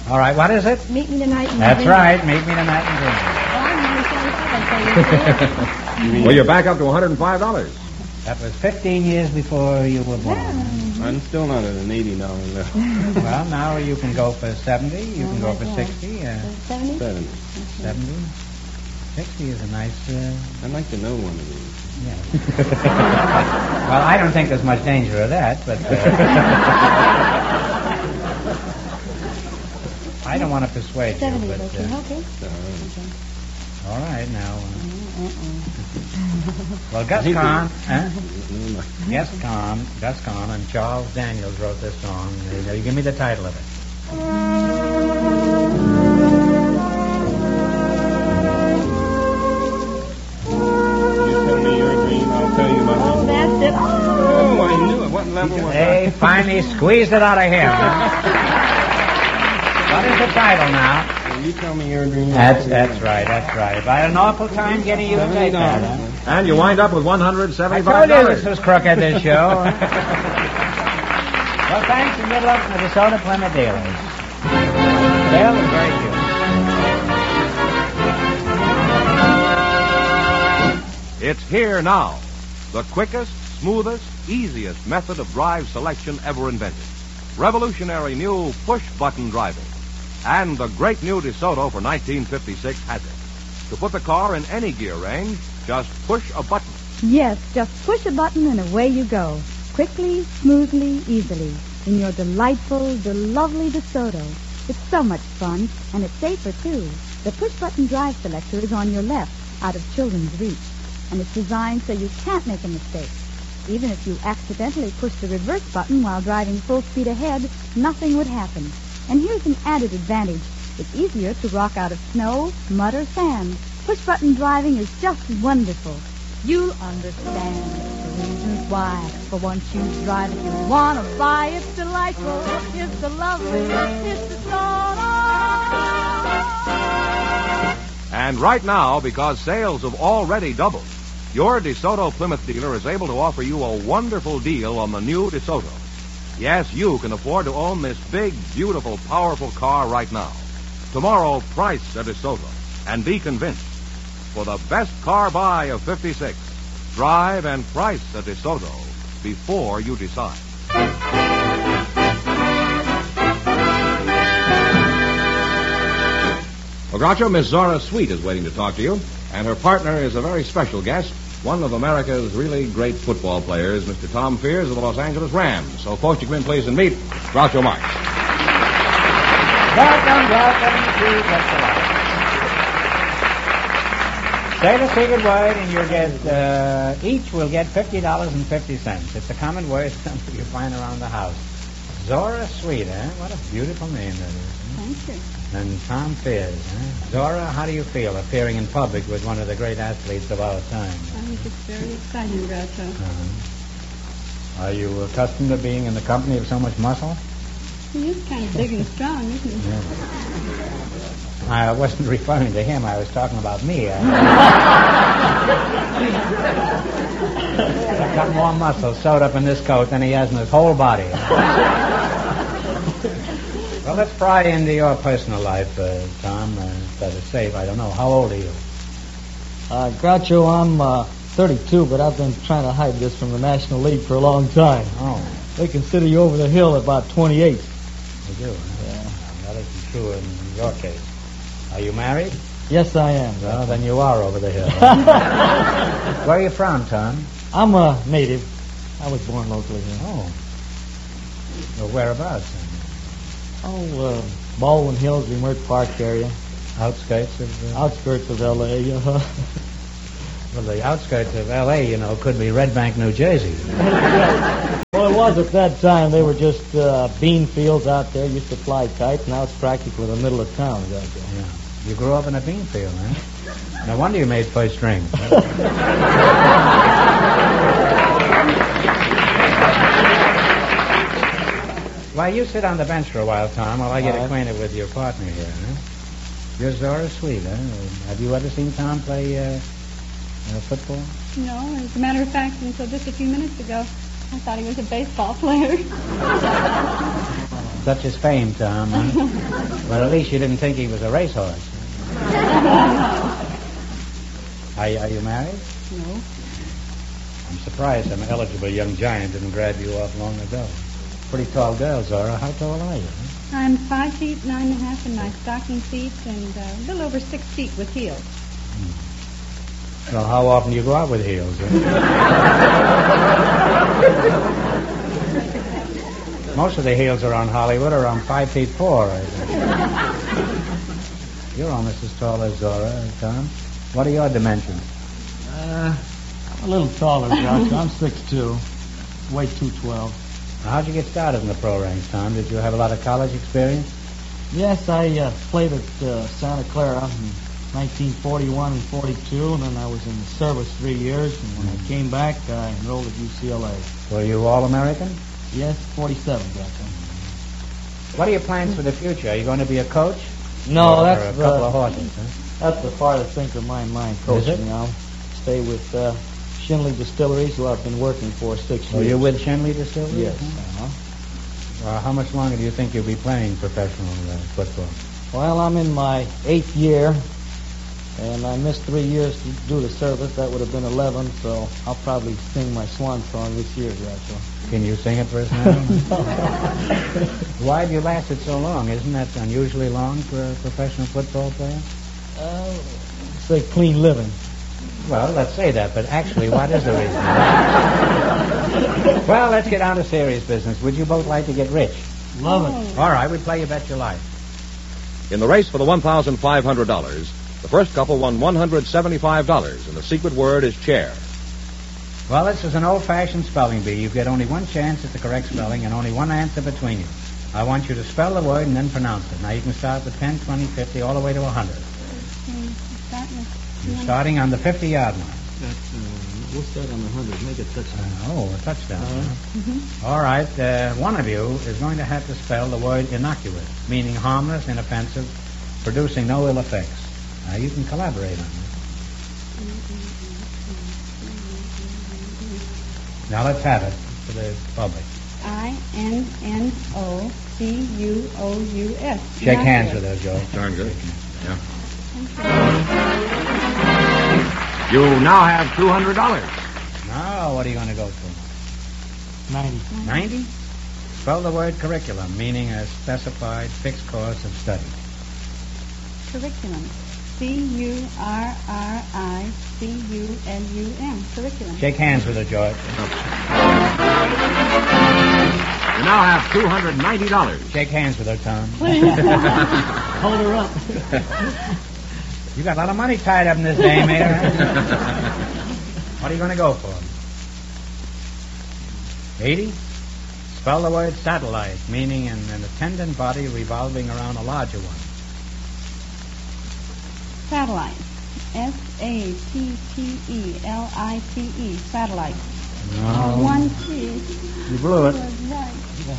All right, what is it? Meet me tonight in That's Virginia. right, meet me tonight in Virginia. Well, I'm only 37, so you see. Well, you're back up to $105. That was 15 years before you were born. I'm still not at an $80 level. Well, now you can go for 70, you can go for 60. 70? 70. 70. 60 is a nice... I'd like to know one of these. Yeah. Well, I don't think there's much danger of that, but... I don't want to persuade you, 70 but... is okay. Okay. All right, now... Well, Gus Kahn, Gus Kahn and Charles Daniels wrote this song. You give me the title of it. You tell me your dream, I'll tell you my dream. Oh, that's it. Oh, I knew it. What level was They finally squeezed it out of him. What is the title now? You tell me your dream. That's right. I had an awful time getting you to take that. Huh? And you wind up with $175. I told you this was crooked, this show. Well, thanks, and good luck to the DeSoto Plymouth dealers. Bill is very cute. It's here now. The quickest, smoothest, easiest method of drive selection ever invented. Revolutionary new push-button driving. And the great new DeSoto for 1956 has it. To put the car in any gear range, just push a button. Yes, just push a button and away you go. Quickly, smoothly, easily. In your delightful, lovely DeSoto. It's so much fun, and it's safer, too. The push-button drive selector is on your left, out of children's reach. And it's designed so you can't make a mistake. Even if you accidentally push the reverse button while driving full speed ahead, nothing would happen. And here's an added advantage. It's easier to rock out of snow, mud, or sand. Push-button driving is just wonderful. You'll understand the reasons why. For once you drive it, you want to buy. It's delightful. It's the lovely. It's the And right now, because sales have already doubled, your DeSoto Plymouth dealer is able to offer you a wonderful deal on the new DeSoto. Yes, you can afford to own this big, beautiful, powerful car right now. Tomorrow, price a DeSoto and be convinced. For the best car buy of 56, drive and price a DeSoto before you decide. Well, Groucho, Miss Zora Sweet is waiting to talk to you, and her partner is a very special guest, one of America's really great football players, Mr. Tom Fears of the Los Angeles Rams. So, folks, you come in, please, and meet Groucho Marx. Welcome to Just the Light. Say the secret word, and you'll get, each will get $50.50. It's a common word you find around the house. Zora Sweet, eh? What a beautiful name that is. Thank you. And Tom Fears, eh? Zora, how do you feel appearing in public with one of the great athletes of our time? I think it's very exciting, Groucho. Are you accustomed to being in the company of so much muscle? He is kind of big and strong, isn't he? Yeah. I wasn't referring to him. I was talking about me. I've got more muscle sewed up in this coat than he has in his whole body. Well, let's pry into your personal life, Tom. That is safe. I don't know. How old are you? Groucho, I'm 32, but I've been trying to hide this from the National League for a long time. Oh. They consider you over the hill at about 28. You do, huh? Yeah. That isn't true in your case. Are you married? Yes, I am. Well, then you are over the hill. Where are you from, Tom? I'm a native. I was born locally here. Oh. Well, whereabouts? Baldwin Hills, Remert Park area. Outskirts of... Outskirts of L.A. Well, the outskirts of L.A., you know, could be Red Bank, New Jersey. Well, it was at that time. They were just bean fields out there. Used to fly kites. Now it's practically the middle of town. Yeah. You grew up in a bean field, huh? No wonder you made first string. Well, you sit on the bench for a while, Tom, while I get acquainted with your partner here, huh? You're Zora Sweet, huh? Have you ever seen Tom play football? No, as a matter of fact, until just a few minutes ago, I thought he was a baseball player. Such is fame, Tom. Huh? Well, at least you didn't think he was a racehorse. Are you married? No. I'm surprised some eligible young giant didn't grab you off long ago. Pretty tall girl, Zora. How tall are you? Huh? I'm 5 feet 9.5 in my stocking feet and a little over 6 feet with heels. Well, how often do you go out with heels? Huh? Most of the heels around Hollywood are around 5 feet 4, I think. You're almost as tall as Zora, Tom. What are your dimensions? I'm a little taller, Groucho. I'm 6'2", weight 212. Now, how'd you get started in the pro ranks, Tom? Did you have a lot of college experience? Yes, I played at Santa Clara in 1941 and 42, and then I was in the service 3 years, and when I came back, I enrolled at UCLA. Were you All-American? Yes, 47, Groucho. What are your plans for the future? Are you going to be a coach? No, or that's a couple of horses, huh? That's the farthest thing from my mind, coaching. I'll stay with Shinley Distilleries, who I've been working for 6 years. Oh, you're with Shenley Distilleries? Yes. How much longer do you think you'll be playing professional football? Well, I'm in my 8th year, and I missed 3 years to do the service. That would have been 11, so I'll probably sing my swan song this year, Groucho. Can you sing it for us now? Why have you lasted so long? Isn't that unusually long for a professional football player? Say clean living. Well, let's say that, but actually, what is the reason? Well, let's get down to serious business. Would you both like to get rich? Love it. All right, we play You Bet Your Life. In the race for the $1,500, the first couple won $175, and the secret word is chair. Well, this is an old-fashioned spelling bee. You get only one chance at the correct spelling and only one answer between you. I want you to spell the word and then pronounce it. Now, you can start with 10, 20, 50, all the way to 100. You're starting on the 50-yard line. What's that on the 100? Make it touchdown. Oh, a touchdown. Huh? All right. One of you is going to have to spell the word innocuous, meaning harmless, inoffensive, producing no ill effects. Now, you can collaborate on this. Now, let's have it for the public. INNOCUOUS. Shake hands with her, Joe. Darn good. Yeah. You now have $200. Now, what are you going to go for? 90. 90? Spell the word curriculum, meaning a specified fixed course of study. Curriculum. CURRICULUM. Curriculum. Shake hands with her, George. You now have $290. Shake hands with her, Tom. Hold her up. You got a lot of money tied up in this dame here, huh? What are you going to go for? 80? Spell the word satellite, meaning an attendant body revolving around a larger one. Satellite. SATTELITE. Satellite. No. 1 T. You blew it. Was right.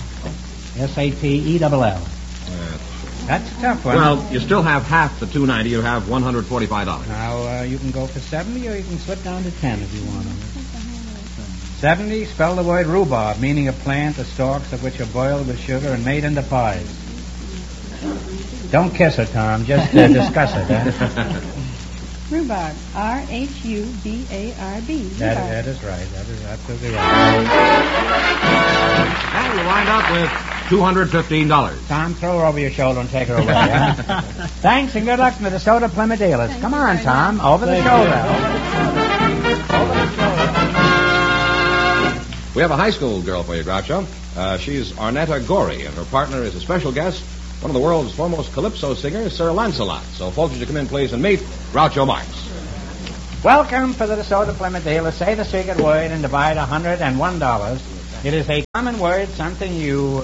SATELL. That's a tough one. Well, you still have half the $290. You have $145. Now, you can go for 70, or you can slip down to 10 if you want. 70, spell the word rhubarb, meaning a plant, the stalks of which are boiled with sugar and made into pies. Don't kiss her, Tom. Just discuss it, huh? Rhubarb. RHUBARB. That is right. That is absolutely right. And you wind up with $215. Tom, throw her over your shoulder and take her away, huh? Thanks and good luck to the Soda Plymouth dealers. Come on, Tom. Over the shoulder. Over the shoulder. We have a high school girl for you, Groucho. She's Arnetta Gorey, and her partner is a special guest, one of the world's foremost calypso singers, Sir Lancelot. So, folks, would you come in, please, and meet Groucho Marx. Welcome to the DeSoto Plymouth dealer. Say the secret word and divide $101. It is a common word, something you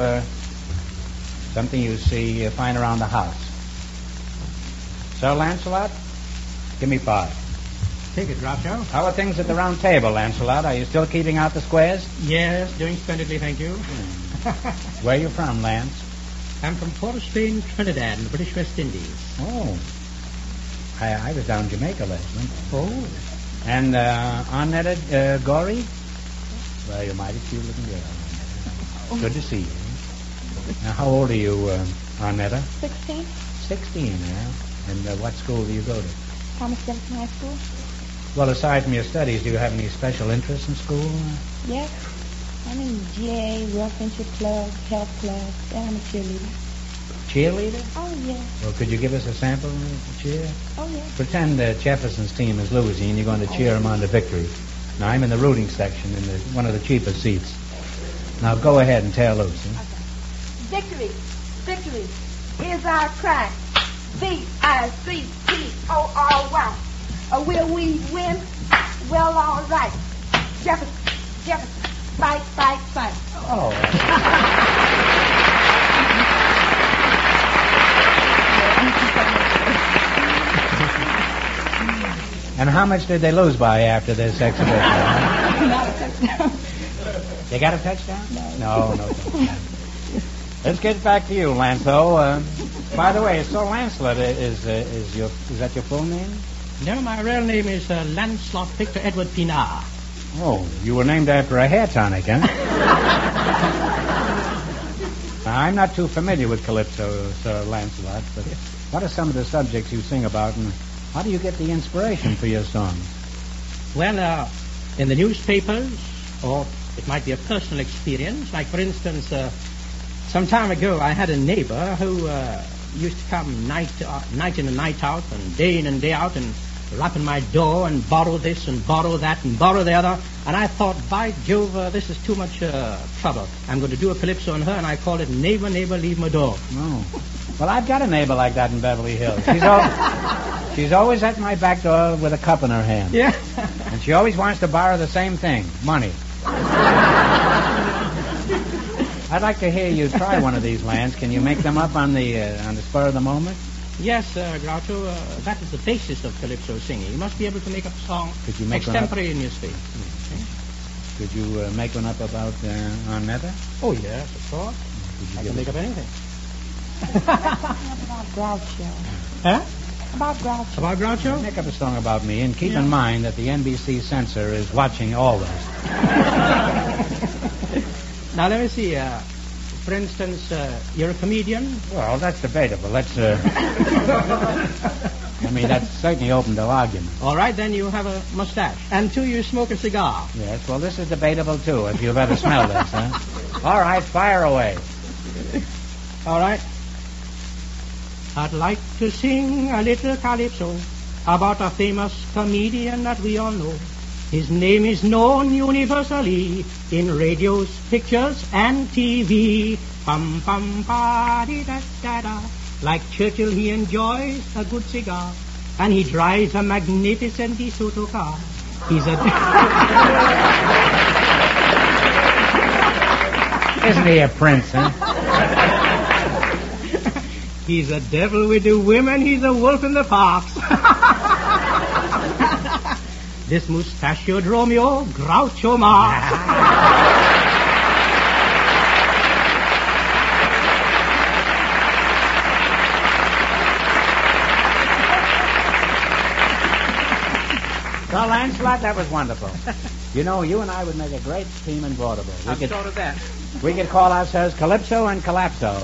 find around the house. Sir Lancelot, give me 5. Take it, Groucho. How are things at the round table, Lancelot? Are you still keeping out the squares? Yes, doing splendidly, thank you. Where are you from, Lance? I'm from Port of Spain, Trinidad, in the British West Indies. Oh. I was down in Jamaica last month. Oh. And Arnetta Gorey? Well, you're mighty cute looking girl. Good to see you. Now, how old are you, Arnetta? 16. 16, yeah. And what school do you go to? Thomas Jefferson High School. Well, aside from your studies, do you have any special interests in school? Yes. I'm in GA, Royal Friendship Club, Health Club, and I'm a cheerleader. Cheerleader? Oh, yeah. Well, could you give us a sample of the cheer? Oh, yeah. Pretend Jefferson's team is losing and you're going to cheer them on to victory. Now, I'm in the rooting section in one of the cheapest seats. Now, go ahead and tear loose. Huh? Victory, victory is our cry. V-I-C-T-O-R-Y. Will we win? Well, all right. Jefferson, Jefferson, fight, fight, fight. Oh. And how much did they lose by after this exhibition? Not a touchdown. They got a touchdown? No touchdown. Let's get back to you, Lancelot. By the way, so Lancelot is that your full name? No, my real name is Lancelot Victor Edward Pinar. Oh, you were named after a hair tonic, huh? Now, I'm not too familiar with Calypso, Sir Lancelot, but what are some of the subjects you sing about, and how do you get the inspiration for your songs? Well, in the newspapers, or it might be a personal experience. Like, for instance, some time ago, I had a neighbor who used to come night in and night out, and day in and day out, and rap on my door and borrow this and borrow that and borrow the other. And I thought, by Jove, this is too much trouble. I'm going to do a calypso on her, and I call it Neighbor, Neighbor, Leave My Door. Oh. Well, I've got a neighbor like that in Beverly Hills. She's always at my back door with a cup in her hand. Yeah. And she always wants to borrow the same thing, money. I'd like to hear you try one of these lands. Can you make them up on the spur of the moment? Yes, Groucho, that is the basis of calypso singing. You must be able to make up a song Could you make one up? extemporaneously. Could you make one up about Arnetta? Oh, yes, of course. I can make up anything. About Groucho. Huh? About Groucho. About Groucho? Make up a song about me, and keep in mind that the NBC censor is watching always. Now, let me see. For instance, you're a comedian? Well, that's debatable. That's, I mean, that's certainly open to argument. All right, then you have a mustache. And two, you smoke a cigar. Yes, well, this is debatable, too, if you've ever smelled this, huh? All right, fire away. All right. I'd like to sing a little calypso about a famous comedian that we all know. His name is known universally in radios, pictures, and TV. Pum pum pa di da da da. Like Churchill, he enjoys a good cigar, and he drives a magnificent DeSoto car. He's a Isn't he a prince, huh? He's a devil with the women. He's a wolf in the parks. This mustachioed Romeo, Groucho Marx. Well, Lancelot, that was wonderful. You know, you and I would make a great team in vaudeville. I'm sure of that. We could call ourselves Calypso and Collapso.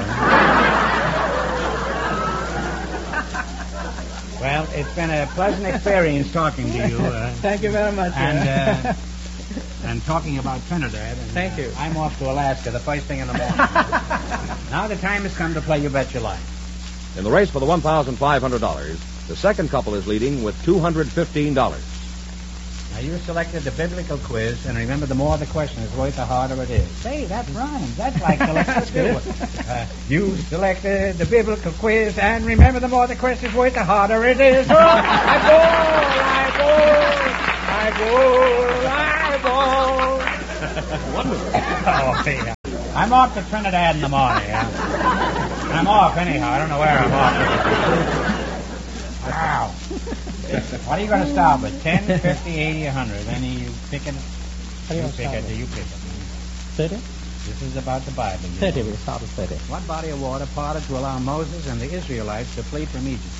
Well, it's been a pleasant experience talking to you. Thank you very much. And talking about Trinidad. And, Thank you. I'm off to Alaska the first thing in the morning. Now the time has come to play You Bet Your Life. In the race for the $1,500, the second couple is leading with $215. Now, you selected the biblical quiz, and remember, the more the question is worth, the harder it is. Say, that rhymes. That's like Calypso. You selected the biblical quiz, and remember, the more the question is worth, the harder it is. Oh, I go. Wonderful. Oh, yeah. I'm off to Trinidad in the morning. Yeah. I'm off anyhow. I don't know where I'm off. Wow. What are you going to stop at? 10, 50, 80, 100? Any you pick it? You pick it. You pick it. 30? This is about the Bible. 30, we'll start with 30. What body of water parted to allow Moses and the Israelites to flee from Egypt?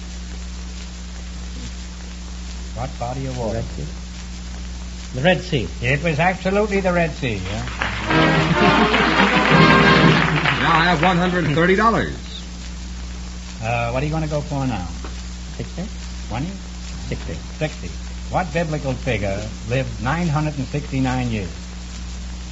What body of water? The Red Sea. It was absolutely the Red Sea, yeah. Now I have $130. What are you going to go for now? 60? 20? 60. 60. What biblical figure lived 969 years?